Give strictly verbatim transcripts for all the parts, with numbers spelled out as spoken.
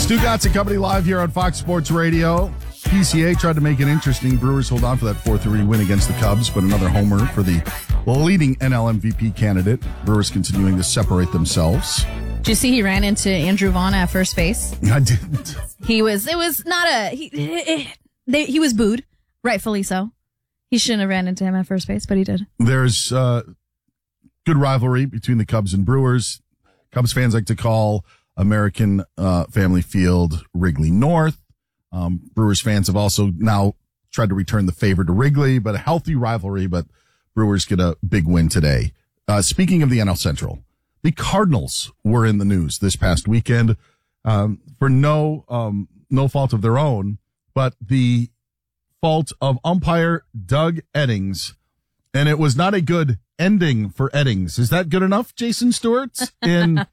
Stu Gatz and Company live here on Fox Sports Radio. P C A tried to make it interesting. Brewers hold on for that four three win against the Cubs, but another homer for the leading N L M V P candidate. Brewers continuing to separate themselves. Did you see he ran into Andrew Vaughn at first base? I didn't. He was, it was not a, he, it, they, he was booed, rightfully so. He shouldn't have ran into him at first base, but he did. There's uh, good rivalry between the Cubs and Brewers. Cubs fans like to call American uh, Family Field Wrigley North. Um, Brewers fans have also now tried to return the favor to Wrigley, but a healthy rivalry, but Brewers get a big win today. Uh, speaking of the N L Central, the Cardinals were in the news this past weekend, um, for no, um, no fault of their own, but the fault of umpire Doug Eddings. And it was not a good ending for Eddings. Is that good enough, Jason Stewart? In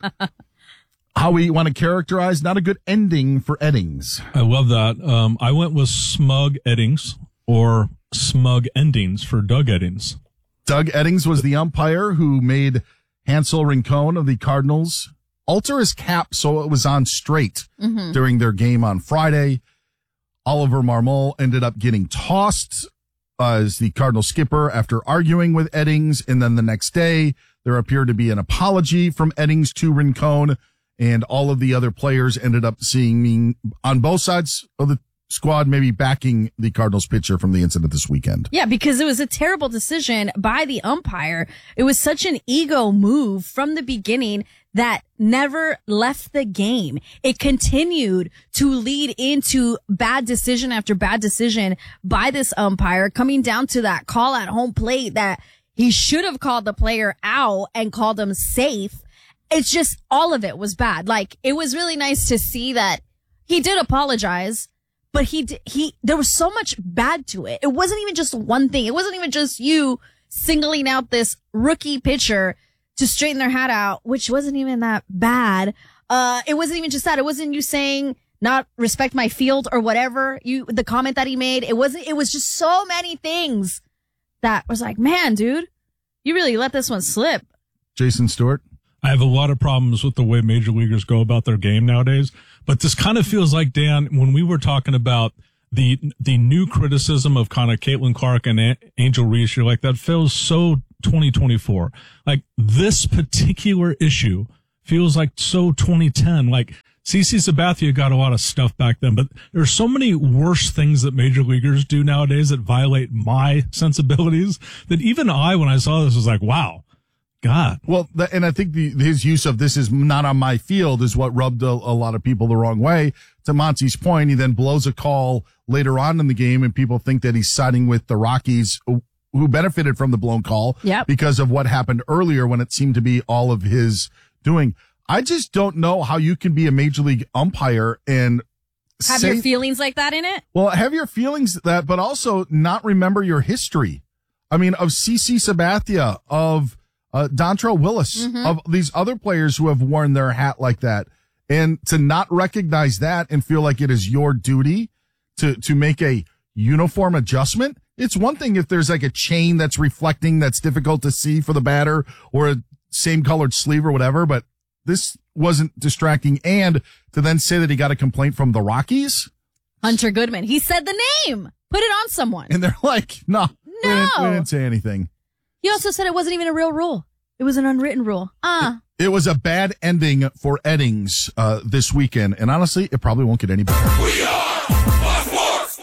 how we want to characterize not a good ending for Eddings. I love that. Um, I went with smug Eddings or smug endings for Doug Eddings. Doug Eddings was the umpire who made Hansel Rincon of the Cardinals alter his cap so it was on straight mm-hmm. during their game on Friday. Oliver Marmol ended up getting tossed uh, as the Cardinal skipper after arguing with Eddings. And then the next day, there appeared to be an apology from Eddings to Rincon. And all of the other players ended up seeing me on both sides of the squad, maybe backing the Cardinals pitcher from the incident this weekend. Yeah, because it was a terrible decision by the umpire. It was such an ego move from the beginning that never left the game. It continued to lead into bad decision after bad decision by this umpire, coming down to that call at home plate that he should have called the player out and called him safe. It's just, all of it was bad. Like, it was really nice to see that he did apologize, but he, he, there was so much bad to it. It wasn't even just one thing. It wasn't even just you singling out this rookie pitcher to straighten their hat out, which wasn't even that bad. Uh, it wasn't even just that. It wasn't you saying not respect my field or whatever you, the comment that he made. It wasn't, it was just so many things that was like, man, dude, you really let this one slip. Jason Stewart. I have a lot of problems with the way major leaguers go about their game nowadays, but this kind of feels like, Dan, when we were talking about the the new criticism of kind of Caitlin Clark and A- Angel Reese, you're like, that feels so twenty twenty-four. Like, this particular issue feels like so twenty ten. Like, CeCe Sabathia got a lot of stuff back then, but there's so many worse things that major leaguers do nowadays that violate my sensibilities that even I, when I saw this, was like, wow. God. Well, the, and I think the, his use of this is not on my field is what rubbed a, a lot of people the wrong way. To Monty's point, he then blows a call later on in the game, and people think that he's siding with the Rockies, who, who benefited from the blown call yep. because of what happened earlier when it seemed to be all of his doing. I just don't know how you can be a major league umpire and have say, your feelings like that in it. Well, have your feelings that, but also not remember your history. I mean, of CeCe Sabathia, of Uh, Dontrelle Willis, mm-hmm. of these other players who have worn their hat like that, and to not recognize that and feel like it is your duty to, to make a uniform adjustment. It's one thing if there's like a chain that's reflecting that's difficult to see for the batter or a same colored sleeve or whatever, but this wasn't distracting. And to then say that he got a complaint from the Rockies. Hunter Goodman. He said the name. Put it on someone. And they're like, no, no. we didn't, we didn't say anything. He also said it wasn't even a real rule. It was an unwritten rule. Ah. It, it was a bad ending for Eddings uh, this weekend, and honestly, it probably won't get any better. We are Fox Sports.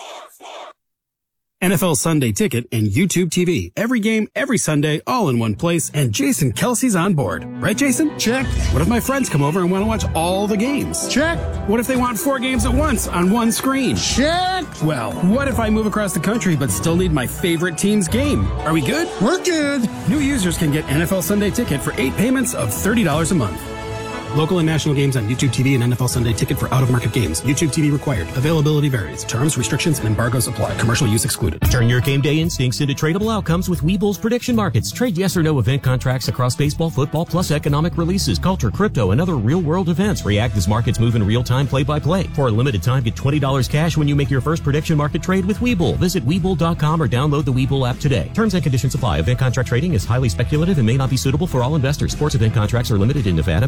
N F L Sunday Ticket and YouTube T V. Every game, every Sunday, all in one place, and Jason Kelsey's on board. Right, Jason? Check. What if my friends come over and want to watch all the games? Check. What if they want four games at once on one screen? Check. Well, what if I move across the country but still need my favorite team's game? Are we good? We're good. New users can get N F L Sunday Ticket for eight payments of thirty dollars a month. Local and national games on YouTube T V and N F L Sunday Ticket for out-of-market games. YouTube T V required. Availability varies. Terms, restrictions, and embargoes apply. Commercial use excluded. Turn your game day instincts into tradable outcomes with Webull's prediction markets. Trade yes or no event contracts across baseball, football, plus economic releases, culture, crypto, and other real-world events. React as markets move in real time, play-by-play. For a limited time, get twenty dollars cash when you make your first prediction market trade with Webull. Visit Webull dot com or download the Webull app today. Terms and conditions apply. Event contract trading is highly speculative and may not be suitable for all investors. Sports event contracts are limited in Nevada, Maryland, and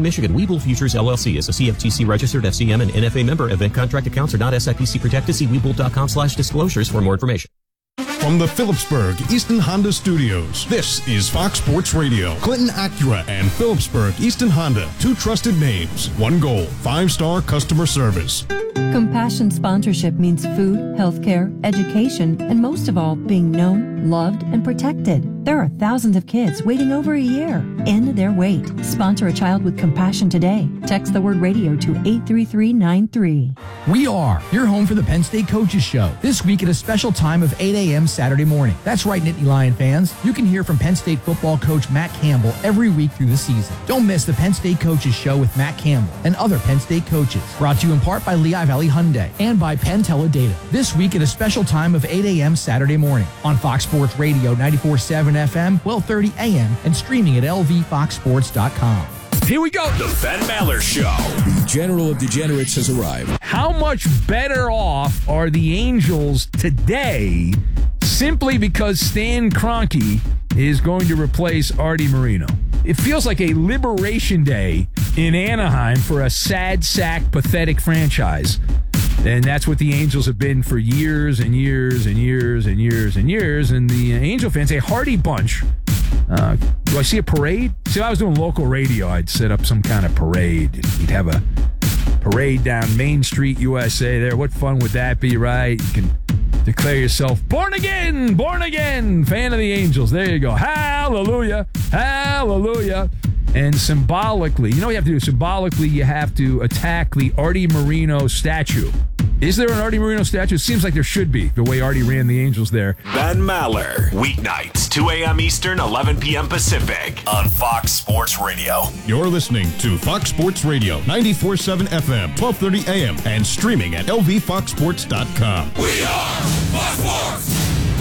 Michigan. Webull Futures, L L C is a C F T C registered F C M and N F A member. Event contract accounts are not S I P C protected. See Webull dot com slash disclosures for more information. From the Phillipsburg Easton Honda Studios, this is Fox Sports Radio. Clinton Acura and Phillipsburg Easton Honda, two trusted names, one goal, five-star customer service. Compassion sponsorship means food, healthcare, education, and most of all, being known, loved, and protected. There are thousands of kids waiting over a year. End their wait. Sponsor a child with compassion today. Text the word radio to eight three three nine three. We are your home for the Penn State Coaches Show. This week at a special time of eight a.m. Saturday morning. That's right, Nittany Lion fans. You can hear from Penn State football coach Matt Campbell every week through the season. Don't miss the Penn State Coaches Show with Matt Campbell and other Penn State coaches. Brought to you in part by Lehigh Valley Hyundai and by Penn Teledata. This week at a special time of eight a.m. Saturday morning on Fox Sports Radio ninety-four point seven F M, twelve thirty a.m. and streaming at L V fox sports dot com. Here we go. The Ben Maller Show. The General of Degenerates has arrived. How much better off are the Angels today simply because Stan Kroenke is going to replace Artie Moreno? It feels like a liberation day in Anaheim for a sad sack, pathetic franchise. And that's what the Angels have been for years and years and years and years and years. And the Angel fans, a hardy bunch. Uh, do I see a parade? See, if I was doing local radio, I'd set up some kind of parade. You'd have a parade down Main Street, U S A there. What fun would that be, right? You can declare yourself born again, born again, fan of the Angels. There you go. Hallelujah, hallelujah. And symbolically, you know what you have to do? Symbolically, you have to attack the Artie Moreno statue. Is there an Artie Moreno statue? It seems like there should be, the way Artie ran the Angels there. Ben Maller. Weeknights, two a.m. Eastern, eleven p.m. Pacific on Fox Sports Radio. You're listening to Fox Sports Radio, ninety-four point seven F M, twelve thirty a.m. and streaming at L V fox sports dot com. We are Fox Sports.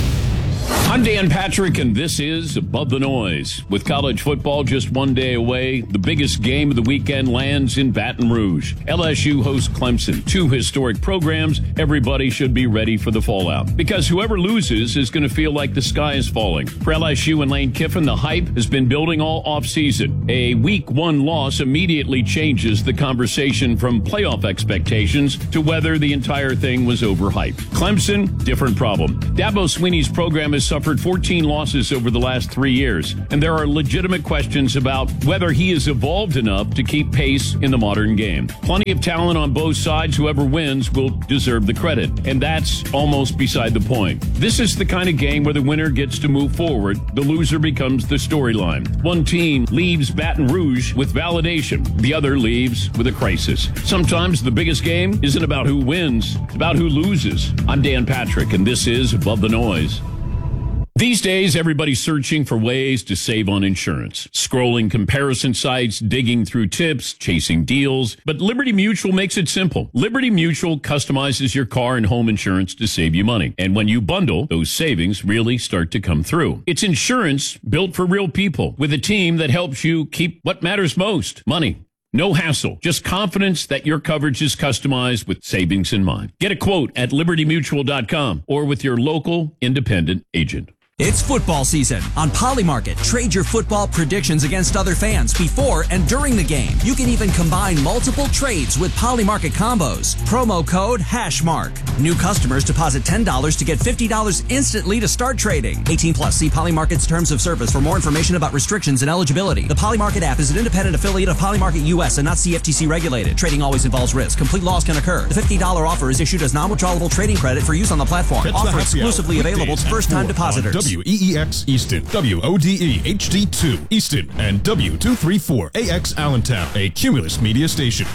I'm Dan Patrick, and this is Above the Noise. With college football just one day away, the biggest game of the weekend lands in Baton Rouge. L S U hosts Clemson, two historic programs. Everybody should be ready for the fallout, because whoever loses is going to feel like the sky is falling. For L S U and Lane Kiffin, the hype has been building all offseason. A week one loss immediately changes the conversation from playoff expectations to whether the entire thing was overhyped. Clemson, different problem. Dabo Swinney's program has suffered fourteen losses over the last three years, and there are legitimate questions about whether he has evolved enough to keep pace in the modern game. Plenty of talent on both sides. Whoever wins will deserve the credit, and that's almost beside the point. This is the kind of game where the winner gets to move forward, the loser becomes the storyline. One team leaves Baton Rouge with validation, the other leaves with a crisis. Sometimes the biggest game isn't about who wins, it's about who loses. I'm Dan Patrick, and this is Above the Noise. These days, everybody's searching for ways to save on insurance. Scrolling comparison sites, digging through tips, chasing deals. But Liberty Mutual makes it simple. Liberty Mutual customizes your car and home insurance to save you money. And when you bundle, those savings really start to come through. It's insurance built for real people with a team that helps you keep what matters most, money. No hassle, just confidence that your coverage is customized with savings in mind. Get a quote at liberty mutual dot com or with your local independent agent. It's football season. On Polymarket, trade your football predictions against other fans before and during the game. You can even combine multiple trades with Polymarket combos. Promo code HashMark. New customers deposit ten dollars to get fifty dollars instantly to start trading. eighteen plus. See Polymarket's terms of service for more information about restrictions and eligibility. The Polymarket app is an independent affiliate of Polymarket U S and not C F T C regulated. Trading always involves risk. Complete loss can occur. The fifty dollars offer is issued as non-withdrawable trading credit for use on the platform. Catch Offer the exclusively available to first-time depositors. W E E X Easton, W O D E H D two Easton, and W two thirty-four A X Allentown, a Cumulus media station.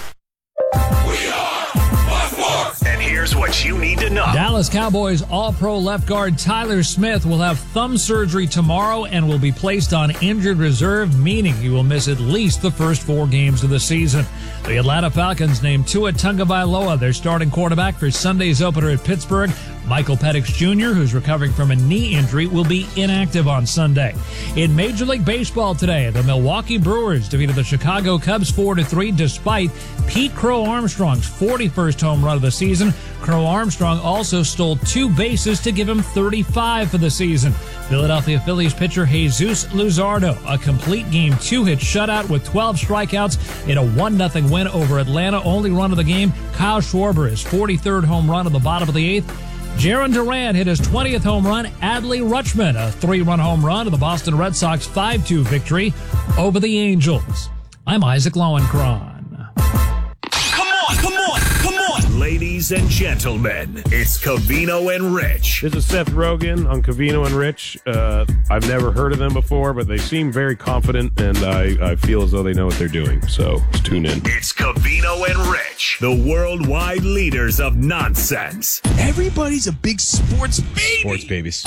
We are Fox Sports. And here's what you need to know. Dallas Cowboys All-Pro left guard Tyler Smith will have thumb surgery tomorrow and will be placed on injured reserve, meaning he will miss at least the first four games of the season. The Atlanta Falcons named Tua Tagovailoa their starting quarterback for Sunday's opener at Pittsburgh. Michael Penix Junior, who's recovering from a knee injury, will be inactive on Sunday. In Major League Baseball today, the Milwaukee Brewers defeated the Chicago Cubs four to three despite Pete Crow Armstrong's forty-first home run of the season. Crow Armstrong also stole two bases to give him thirty-five for the season. Philadelphia Phillies pitcher Jesus Luzardo, a complete game two-hit shutout with twelve strikeouts in a one nothing win over Atlanta. Only run of the game, Kyle Schwarber, his forty-third home run in the bottom of the eighth. Jaron Durant hit his twentieth home run. Adley Rutschman, a three-run home run to the Boston Red Sox five two victory over the Angels. I'm Isaac Lowenkron. Come on, come on, come on. Ladies and gentlemen, it's Covino and Rich. This is Seth Rogen on Covino and Rich. Uh, I've never heard of them before, but they seem very confident, and I, I feel as though they know what they're doing. So let's tune in. It's Covino and Rich, the worldwide leaders of nonsense. Everybody's a big sports baby. Sports babies.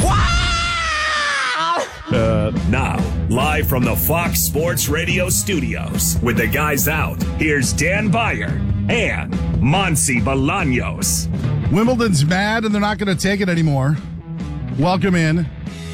Uh, now, live from the Fox Sports Radio studios, with the guys out, here's Dan Beyer and Monsi Bolaños. Wimbledon's mad and they're not going to take it anymore. Welcome in.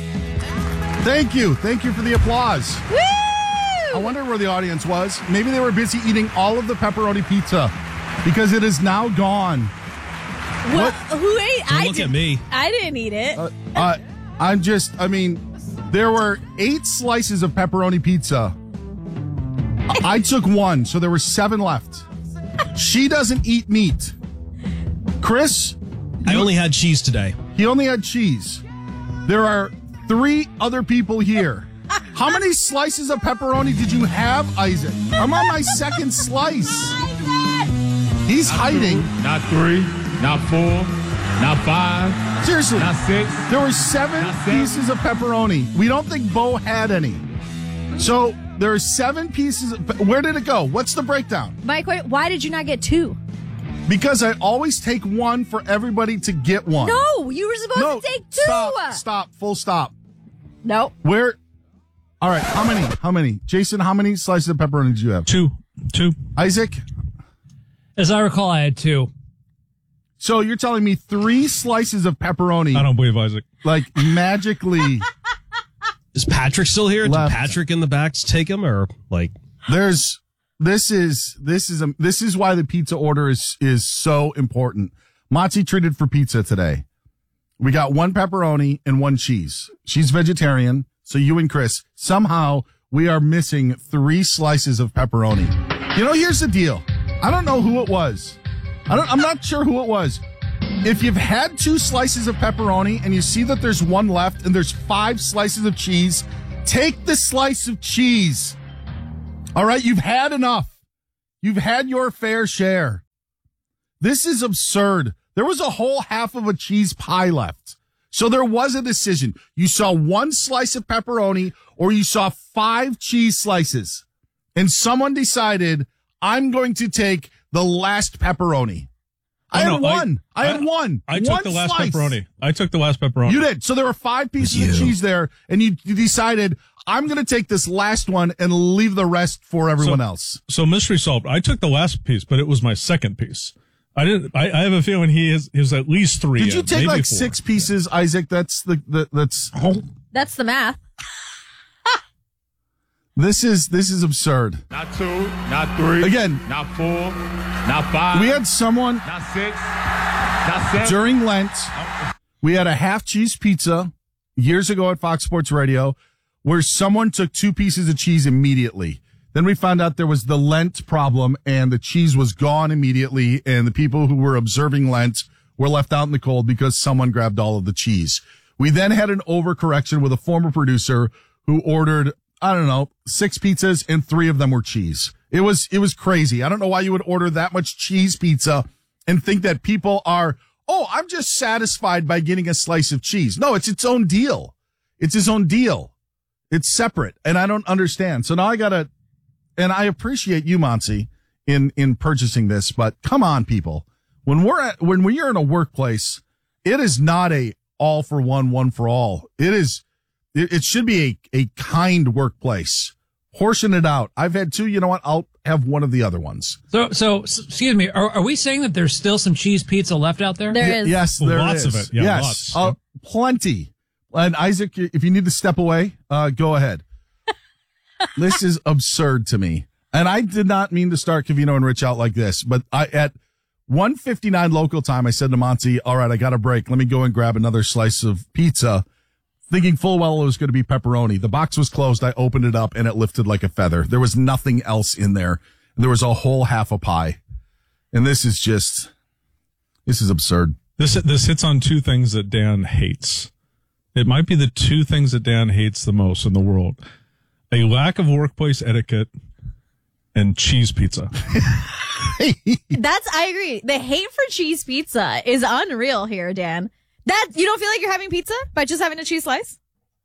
Thank you. Thank you for the applause. Woo! I wonder where the audience was. Maybe they were busy eating all of the pepperoni pizza because it is now gone. What? Who ate? Don't I look did, at me. I didn't eat it. Uh, uh, I'm just, I mean, there were eight slices of pepperoni pizza. I took one, so there were seven left. She doesn't eat meat. Chris? I only had cheese today. He only had cheese. There are three other people here. How many slices of pepperoni did you have, Isaac? I'm on my second slice. He's not hiding. Two, not three, not four, not five. Seriously. Not six. There were seven, seven pieces of pepperoni. We don't think Bo had any. So there are seven pieces. Of, where did it go? What's the breakdown? Mike, why did you not get two? Because I always take one for everybody to get one. No, you were supposed no, to take two. Stop, stop, full stop. No. Where? All right, how many? How many? Jason, how many slices of pepperoni did you have? Two. Two. Isaac? As I recall, I had two. So you're telling me three slices of pepperoni. I don't believe Isaac. Like magically. Is Patrick still here? Left. Did Patrick in the back take him, or like? There's. This is this is a, this is why the pizza order is is so important. Monty treated for pizza today. We got one pepperoni and one cheese. She's vegetarian, so you and Chris, somehow we are missing three slices of pepperoni. You know, here's the deal. I don't know who it was. I don't, I'm not sure who it was. If you've had two slices of pepperoni and you see that there's one left and there's five slices of cheese, take the slice of cheese. All right, you've had enough. You've had your fair share. This is absurd. There was a whole half of a cheese pie left. So there was a decision. You saw one slice of pepperoni or you saw five cheese slices. And someone decided, I'm going to take the last pepperoni. I Oh, had no, one. I, I- had one. I took One the last slice. pepperoni. I took the last pepperoni. You did. So there were five pieces of cheese there, and you, you decided, I'm going to take this last one and leave the rest for everyone so, else. So mystery solved. I took the last piece, but it was my second piece. I didn't. I, I have a feeling he is. He was at least three. Did you in, take maybe like four. six pieces, Isaac? That's the, the that's. Oh, That's the math. this is this is absurd. Not two, not three. Again. Not four, not five. We had someone Not six, not seven. during Lent. We had a half cheese pizza years ago at Fox Sports Radio, where someone took two pieces of cheese immediately. Then we found out there was the Lent problem and the cheese was gone immediately. And the people who were observing Lent were left out in the cold because someone grabbed all of the cheese. We then had an overcorrection with a former producer who ordered, I don't know, six pizzas and three of them were cheese. It was, it was crazy. I don't know why you would order that much cheese pizza and think that people are, oh, I'm just satisfied by getting a slice of cheese. No, it's its own deal. It's its own deal. It's separate. And I don't understand. So now I gotta, and I appreciate you, Monsi, in, in purchasing this, but come on, people. When we're at, when we are in a workplace, it is not a all for one, one for all. It is, it, it should be a, a kind workplace. Portion it out. I've had two, you know what? I'll have one of the other ones. So, so s- excuse me. Are, are we saying that there's still some cheese pizza left out there? There is. Yes, there Lots is. of it. Yeah, yes, lots. Uh, plenty. And Isaac, if you need to step away, uh, go ahead. This is absurd to me. And I did not mean to start Covino and Rich out like this, but I at one fifty-nine local time, I said to Monty, all right, I got a break. Let me go and grab another slice of pizza, thinking full well it was going to be pepperoni. The box was closed. I opened it up and it lifted like a feather. There was nothing else in there. There was a whole half a pie. And this is just, this is absurd. This this hits on two things that Dan hates. It might be the two things that Dan hates the most in the world. A lack of workplace etiquette and cheese pizza. That's, I agree. The hate for cheese pizza is unreal here, Dan. That, you don't feel like you're having pizza by just having a cheese slice?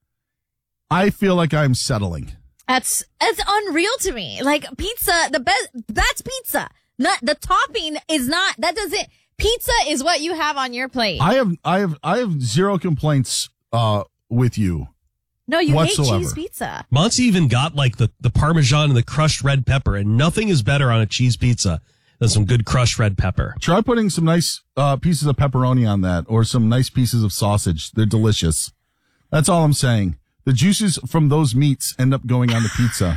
I feel like I'm settling. That's, that's unreal to me. Like pizza, the best, that's pizza. Not, the topping is not, that doesn't, pizza is what you have on your plate. I have, I have, I have zero complaints, uh, with you. No, you whatsoever. hate cheese pizza. Monty even got like the, the Parmesan and the crushed red pepper, and nothing is better on a cheese pizza than some good crushed red pepper. Try putting some nice uh, pieces of pepperoni on that or some nice pieces of sausage. They're delicious. That's all I'm saying. The juices from those meats end up going on the pizza.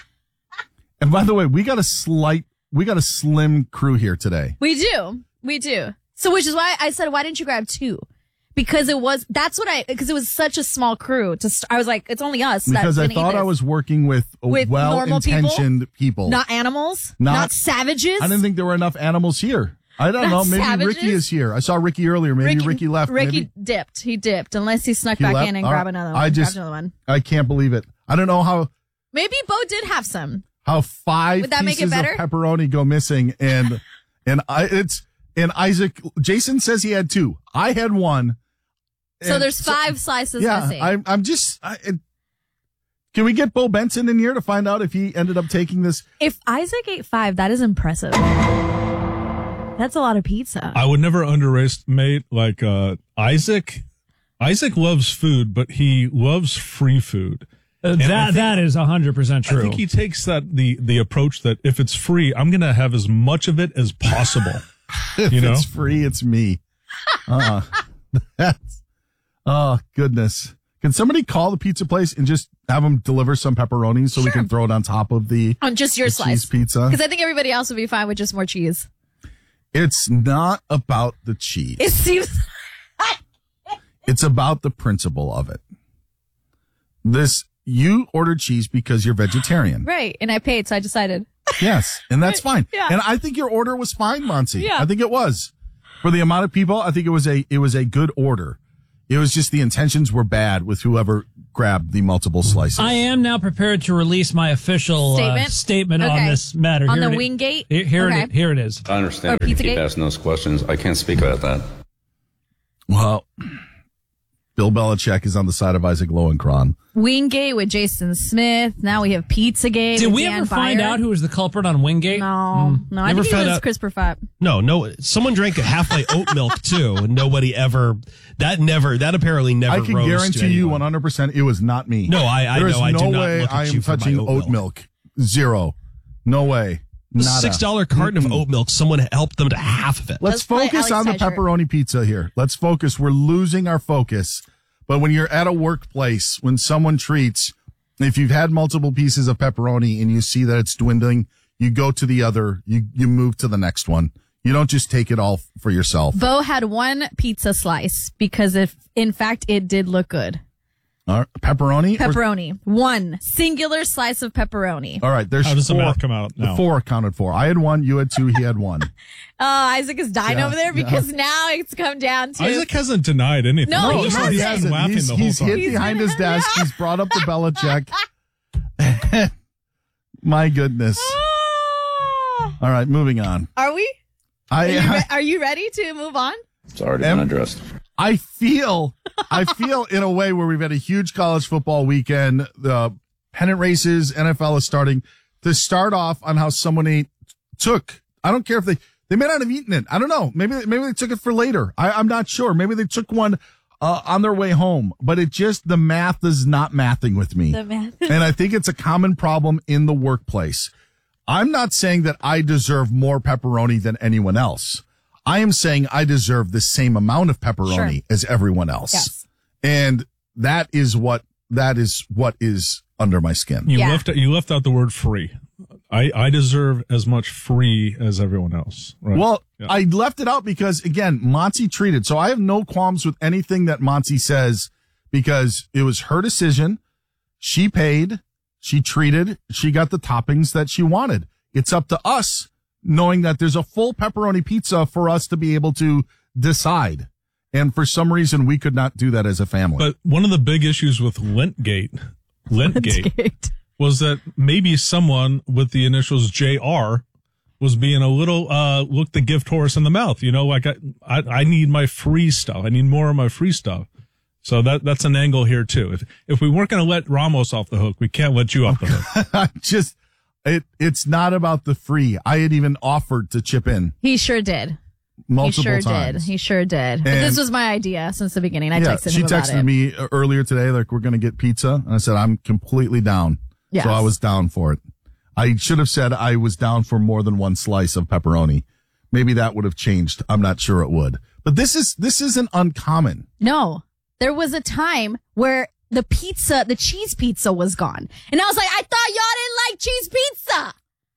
And by the way, we got a slight, we got a slim crew here today. We do. We do. So, which is why I said, why didn't you grab two? Because it was, that's what I, because it was such a small crew. To st- I was like, it's only us. Because that's I gonna eat thought I this. was working with, With normal people? well-intentioned people. Not animals? Not- Not, savages? I didn't think there were enough animals here. I don't know. Not Maybe savages? Ricky is here. I saw Ricky earlier. Maybe Ricky, left. Ricky Maybe dipped. He dipped, unless he snuck he back left? in and All grabbed right. another one. I just, grabbed another one. I can't believe it. I don't know how, Maybe Bo did have some. how five Would that make it pieces of better? pepperoni go missing, and and I it's and Isaac Jason says he had two. I had one. So And there's five slices Yeah, missing. I'm I'm just. I, it, can we get Bo Benson in here to find out if he ended up taking this? If Isaac ate five, that is impressive. That's a lot of pizza. I would never underestimate like uh, Isaac. Isaac loves food, but he loves free food. Uh, And I that think- that is one hundred percent true. I think he takes that the the approach that if it's free, I'm going to have as much of it as possible. If You know? it's free, it's me. Uh, that's oh goodness. Can somebody call the pizza place and just have them deliver some pepperoni so we can throw it on top of the On just your the slice. cheese pizza? Because I think everybody else would be fine with just more cheese. It's not about the cheese. It seems. It's about the principle of it. This, you ordered cheese because you're vegetarian. Right. And I paid, so I decided. Yes. And that's fine. Yeah. And I think your order was fine, Monty. Yeah. I think it was. For the amount of people, I think it was a, it was a good order. It was just the intentions were bad with whoever grabbed the multiple slices. I am now prepared to release my official Statement? Uh, statement on Okay. this matter. On Here the it- Wingate? Here, here, Okay. it, here it is. I understand Or you keep Pizzagate? asking those questions. I can't speak about that. Well, Bill Belichick is on the side of Isaac Lowenkron. Wingate with Jason Smith. Now we have Pizzagate. Did with we Dan ever find Byer. out who was the culprit on Wingate? No. No, I Never think it found was out- Christopher Fat. No, no. Someone drank a half-light oat milk too, and nobody ever. That never. That apparently never. I can rose to guarantee you anyone. one hundred percent it was not me. No, I- I There is know. I no do not way look at I you am for my touching oat oat milk. Zero. No way. The Nada. six dollar carton of oat milk. Someone helped them to half of it. Let's focus on the pepperoni pizza here. Let's focus. We're losing our focus. But when you're at a workplace, when someone treats, if you've had multiple pieces of pepperoni and you see that it's dwindling, you go to the other, you, you move to the next one. You don't just take it all for yourself. Bo had one pizza slice because if, in fact, it did look good. All right, pepperoni? Or- Pepperoni. One singular slice of pepperoni. all right, there's How does the four. math come out The now? four accounted for. I had one, you had two, he had one. Uh, Isaac is dying Yeah, over there yeah. because now it's come down to. Isaac hasn't denied anything. No, he He's hasn't. just He hasn't. laughing He's, the whole he's time. hid behind his desk. He's brought up the Belichick. My goodness. All right, moving on. Are we? I, Are you, I re- are you ready to move on? It's already Em- been addressed. I feel, I feel in a way where we've had a huge college football weekend. The pennant races, N F L is starting to start off on how someone ate, took. I don't care if they, they may not have eaten it. I don't know. Maybe, maybe they took it for later. I, I'm not sure. Maybe they took one, uh, on their way home, but it just, the math is not mathing with me. The math. And I think it's a common problem in the workplace. I'm not saying that I deserve more pepperoni than anyone else. I am saying I deserve the same amount of pepperoni Sure. as everyone else. Yes. And that is what, that is what is under my skin. You left you left out the word free. I, I deserve as much free as everyone else. Right? Well, Yeah. I left it out because, again, Monty treated. So I have no qualms with anything that Monty says because it was her decision. She paid, she treated, she got the toppings that she wanted. It's up to us knowing that there's a full pepperoni pizza for us to be able to decide. And for some reason, we could not do that as a family. But one of the big issues with Lentgate, Lentgate, was that maybe someone with the initials J R was being a little, uh, look the gift horse in the mouth. You know, like I, I, I need my free stuff. I need more of my free stuff. So that, that's an angle here too. If, if we weren't going to let Ramos off the hook, we can't let you off the hook. I just, it, it's not about the free. I had even offered to chip in He sure did. multiple he sure times. did. He sure did. But And- this was my idea since the beginning. I yeah, texted she him about texted it. me earlier today, like, we're going to get pizza. And I said, I'm completely down. Yes. So I was down for it. I should have said I was down for more than one slice of pepperoni. Maybe that would have changed. I'm not sure it would. But this is, this isn't uncommon. No, there was a time where the pizza, the cheese pizza was gone. And I was like, I thought y'all didn't like cheese pizza.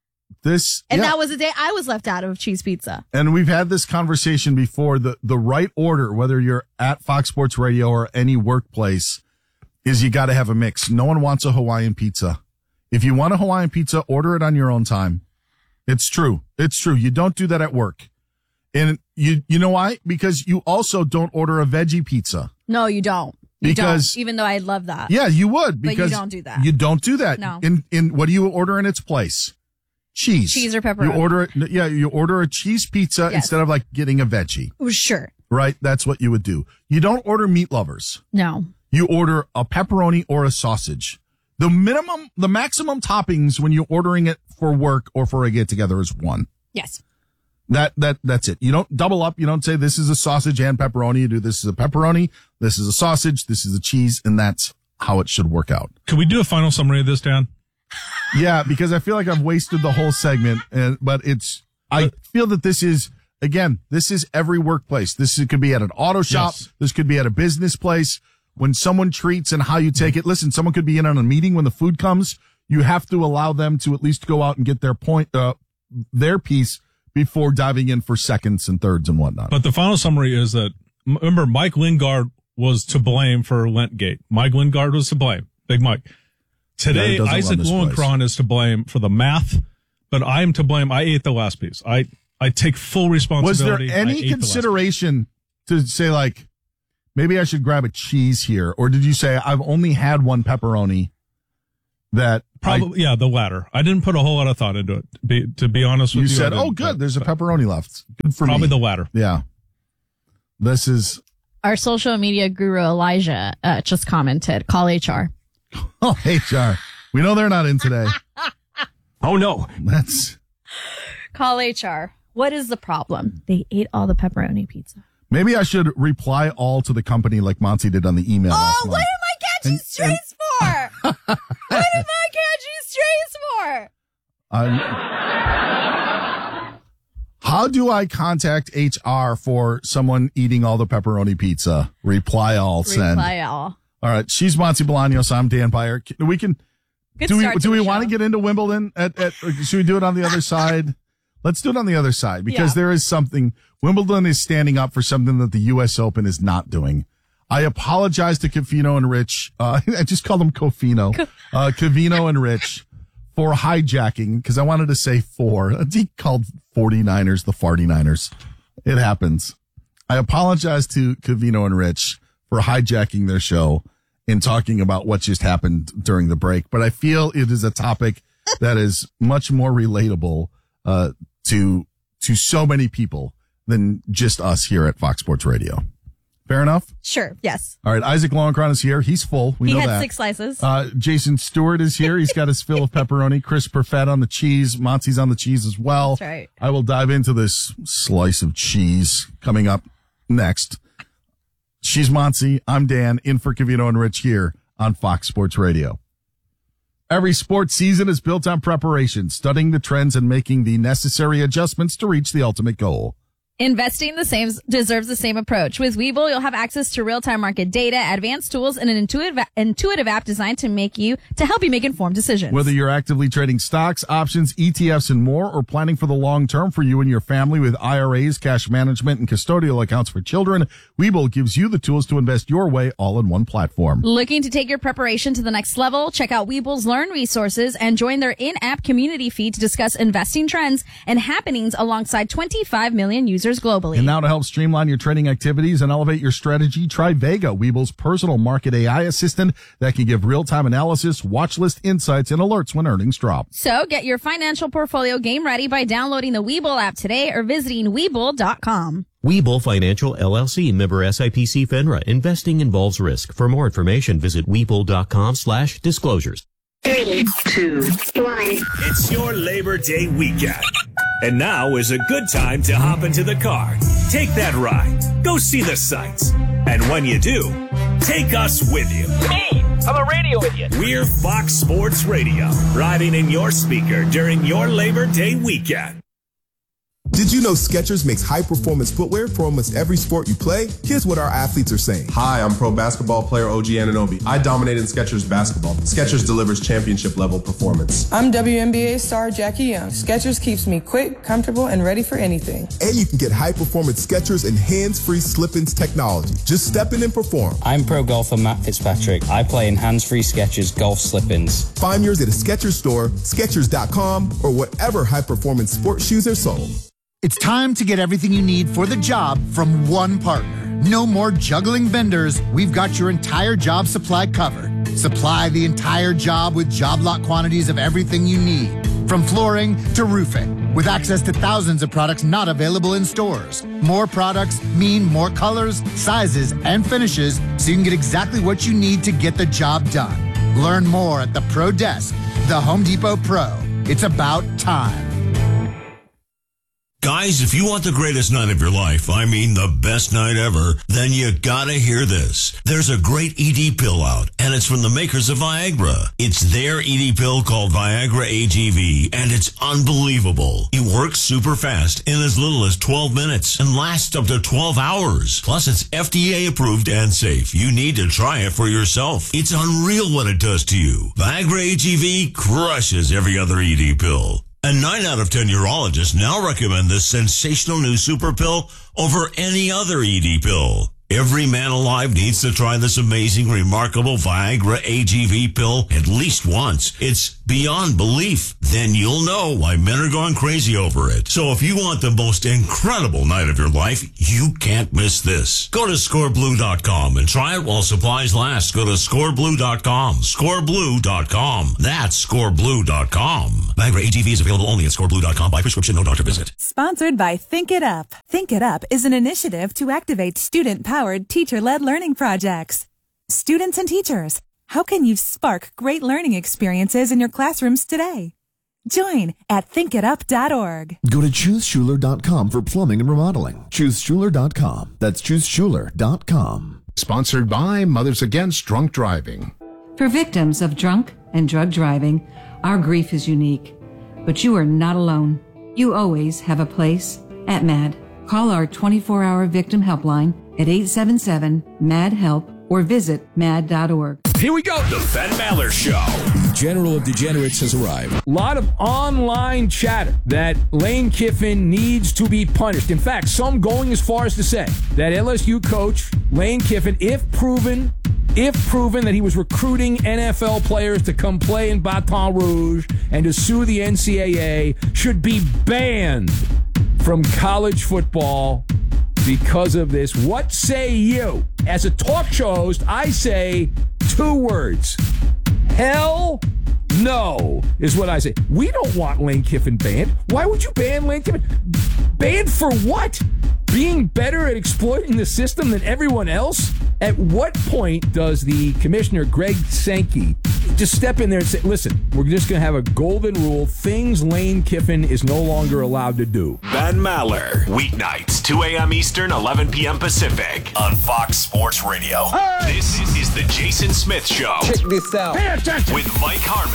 This, And yeah. that was the day I was left out of cheese pizza. And we've had this conversation before. The, the right order, whether you're at Fox Sports Radio or any workplace, is you got to have a mix. No one wants a Hawaiian pizza. If you want a Hawaiian pizza, order it on your own time. It's true. It's true. You don't do that at work. And you, you know why? Because you also don't order a veggie pizza. No, you don't. You Because- don't, even though I love that. Yeah, you would. But you Because don't do that. You don't do that. No. In, in, what do you order in its place? Cheese. Cheese or pepperoni. You order it. Yeah, you order a cheese pizza Yes. instead of like getting a veggie. Sure. Right? That's what you would do. You don't order meat lovers. No. You order a pepperoni or a sausage. The minimum, the maximum toppings when you're ordering it for work or for a get together is one. Yes. That, that, that's it. You don't double up. You don't say this is a sausage and pepperoni. You do this is a pepperoni. This is a sausage. This is a cheese. And that's how it should work out. Can we do a final summary of this, Dan? Yeah, because I feel like I've wasted the whole segment, and but it's. I feel that this is again. This is every workplace. This is, could be at an auto shop. Yes. This could be at a business place. When someone treats and how you take it. Listen, someone could be in on a meeting when the food comes. You have to allow them to at least go out and get their point, uh, their piece before diving in for seconds and thirds and whatnot. But the final summary is that, remember, Mike Lingard was to blame for Lentgate. Mike Lingard was to blame. Big Mike. Yeah, Today, he doesn't Isaac run this place. Lowenkron is to blame for the math, but I am to blame. I ate the last piece. I, I take full Was there responsibility. I ate any the last piece. consideration to say like, maybe I should grab a cheese here? Or did you say I've only had one pepperoni that I- Probably, yeah, the latter. I didn't put a whole lot of thought into it. To be, to be honest with you you, said, I oh, didn't, good, but- there's a but pepperoni left. Good for Probably me. the latter. Yeah. This is, Our social media guru Elijah uh, just commented, call H R. oh, H R. We know they're not in today. Oh, no. That's, Call H R. What is the problem? They ate all the pepperoni pizza. maybe I should reply all to the company like Monty did on the email last Oh, what month. am I catching And- strays for? What am I catching strays for? I'm, how do I contact H R for someone eating all the pepperoni pizza? Reply all, send. Reply all. All right. She's Monty Bolaños. I'm Dan Byer. We can, Good do we, start to do we the want to show. get into Wimbledon at, at, or should we do it on the other side? Let's do it on the other side because Yeah. there is something, Wimbledon is standing up for something that the U S Open is not doing. I apologize to Covino and Rich. Uh, I just called them Cofino, uh, Covino and Rich for hijacking because I wanted to say four. He called forty-niners the forty-niners. It happens. I apologize to Covino and Rich for hijacking their show and talking about what just happened during the break. But I feel it is a topic that is much more relatable, uh, to, to so many people than just us here at Fox Sports Radio. Fair enough? Sure. Yes. All right. Isaac Lowenkron is here. He's full. We he know had that. six slices. Uh, Jason Stewart is here. He's got his fill of pepperoni. Chris Perfett on the cheese. Monty's on the cheese as well. That's right. I will dive into this slice of cheese coming up next. She's Monty. I'm Dan, in for Covino and Rich here on Fox Sports Radio. Every sports season is built on preparation, studying the trends and making the necessary adjustments to reach the ultimate goal. Investing the same deserves the same approach. With Webull, you'll have access to real-time market data, advanced tools, and an intuitive intuitive app designed to make you to help you make informed decisions. Whether you're actively trading stocks, options, E T Fs, and more, or planning for the long term for you and your family with I R As, cash management, and custodial accounts for children, Webull gives you the tools to invest your way all in one platform. Looking to take your preparation to the next level? Check out Webull's Learn resources and join their in-app community feed to discuss investing trends and happenings alongside twenty-five million users globally. And now to help streamline your trading activities and elevate your strategy, try Vega, Webull's personal market A I assistant that can give real-time analysis, watch list insights, and alerts when earnings drop. So get your financial portfolio game ready by downloading the Webull app today or visiting Webull dot com. Webull Financial L L C, member S I P C FINRA. Investing involves risk. For more information, visit Webull dot com slash disclosures. Three, two, one. It's your Labor Day weekend. And now is a good time to hop into the car. Take that ride. Go see the sights. And when you do, take us with you. Me! I'm a radio idiot. We're Fox Sports Radio, riding in your speaker during your Labor Day weekend. Did you know Skechers makes high-performance footwear for almost every sport you play? Here's what our athletes are saying. Hi, I'm pro basketball player O G Anunoby. I dominate in Skechers basketball. Skechers delivers championship-level performance. I'm W N B A star Jackie Young. Skechers keeps me quick, comfortable, and ready for anything. And you can get high-performance Skechers and hands-free slip-ins technology. Just step in and perform. I'm pro golfer Matt Fitzpatrick. I play in hands-free Skechers golf slip-ins. Find yours at a Skechers store, Skechers dot com, or whatever high-performance sports shoes are sold. It's time to get everything you need for the job from one partner. No more juggling vendors. We've got your entire job supply covered. Supply the entire job with job lot quantities of everything you need, from flooring to roofing, with access to thousands of products not available in stores. More products mean more colors, sizes, and finishes, so you can get exactly what you need to get the job done. Learn more at the Pro Desk, the Home Depot Pro. It's about time. Guys, if you want the greatest night of your life, I mean the best night ever, then you gotta hear this. There's a great E D pill out, and it's from the makers of Viagra. It's their E D pill called Viagra A G V, and it's unbelievable. It works super fast in as little as twelve minutes and lasts up to twelve hours. Plus, it's F D A approved and safe. You need to try it for yourself. It's unreal what it does to you. Viagra A G V crushes every other E D pill. And nine out of ten urologists now recommend this sensational new super pill over any other E D pill. Every man alive needs to try this amazing, remarkable Viagra A G V pill at least once. It's beyond belief. Then you'll know why men are going crazy over it. So if you want the most incredible night of your life, you can't miss this. Go to score blue dot com and try it while supplies last. Go to score blue dot com. score blue dot com. That's score blue dot com. Viagra A G V is available only at score blue dot com by prescription, no doctor visit. Sponsored by Think It Up. Think It Up is an initiative to activate student-powered teacher-led learning projects. Students and teachers, how can you spark great learning experiences in your classrooms today? Join at think it up dot org. Go to choose schuler dot com for plumbing and remodeling. choose schuler dot com. That's choose schuler dot com. Sponsored by Mothers Against Drunk Driving. For victims of drunk and drug driving, our grief is unique. But you are not alone. You always have a place at MAD. Call our twenty-four hour victim helpline at eight seven seven, M A D, HELP or visit mad dot org. Here we go. The Ben Maller Show. General of Degenerates has arrived. A lot of online chatter that Lane Kiffin needs to be punished. In fact, some going as far as to say that L S U coach Lane Kiffin, if proven, if proven that he was recruiting N F L players to come play in Baton Rouge and to sue the N C double A, should be banned from college football because of this. What say you? As a talk show host, I say two words. Hell no is what I say. We don't want Lane Kiffin banned. Why would you ban Lane Kiffin? Banned for what? Being better at exploiting the system than everyone else? At what point does the commissioner, Greg Sankey, just step in there and say, listen, we're just going to have a golden rule, things Lane Kiffin is no longer allowed to do? Ben Maller, weeknights, two a.m. Eastern, eleven p.m. Pacific, on Fox Sports Radio. Hey! This is the Jason Smith Show. Check this out. Pay attention. With Mike Harmon.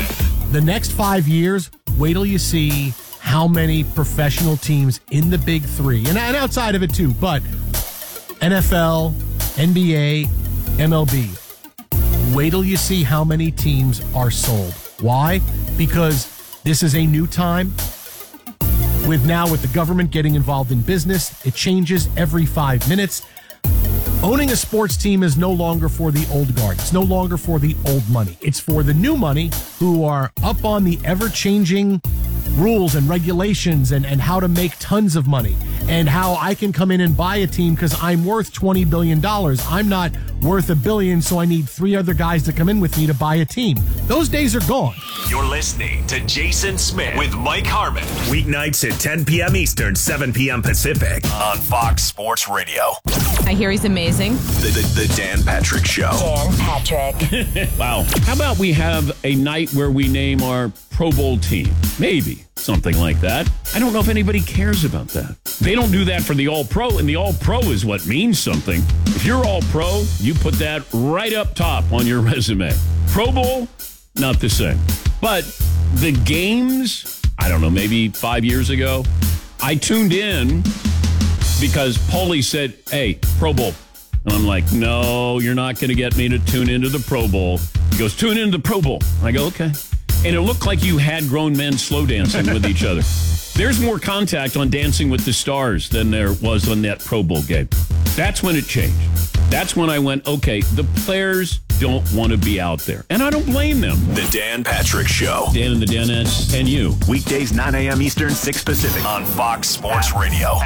the next five years, wait till you see how many professional teams in the big three, and, and outside of it too, but N F L, N B A, M L B. Wait till you see how many teams are sold. Why? Because this is a new time. With now with the government getting involved in business, it changes every five minutes. Owning a sports team is no longer for the old guard. It's no longer for the old money. It's for the new money who are up on the ever-changing rules and regulations and, and how to make tons of money and how I can come in and buy a team because I'm worth twenty billion dollars. I'm not worth a billion, so I need three other guys to come in with me to buy a team. Those days are gone. You're listening to Jason Smith with Mike Harmon. Weeknights at ten p.m. Eastern, seven p.m. Pacific on Fox Sports Radio. I hear he's amazing. The, the, the Dan Patrick Show. Dan Patrick. Wow. How about we have a night where we name our Pro Bowl team? Maybe. Something like that. I don't know if anybody cares about that. They don't do that for the All-Pro, and the All-Pro is what means something. If you're All-Pro, you put that right up top on your resume. Pro Bowl, not the same. But the games, I don't know, maybe five years ago, I tuned in because Paulie said, hey, Pro Bowl. And I'm like, no, you're not going to get me to tune into the Pro Bowl. He goes, tune into the Pro Bowl. I go, okay. And it looked like you had grown men slow dancing with each other. There's more contact on Dancing with the Stars than there was on that Pro Bowl game. That's when it changed. That's when I went, okay, the players don't want to be out there. And I don't blame them. The Dan Patrick Show. Dan and the Danettes and you. Weekdays, nine a.m. Eastern, six Pacific on Fox Sports Radio.